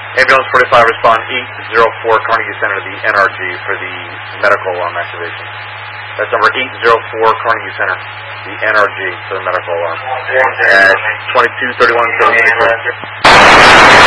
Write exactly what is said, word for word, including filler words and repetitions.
Ambulance forty-five, respond eight zero four Carnegie Center, the N R G, for the medical alarm activation. That's number eight zero four Carnegie Center, the N R G, for the medical alarm. At twenty-two thirty-one.